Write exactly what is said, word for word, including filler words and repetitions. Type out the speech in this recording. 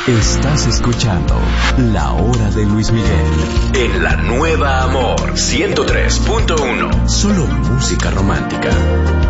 Estás escuchando La Hora de Luis Miguel en la Nueva Amor ciento tres punto uno. Solo música romántica.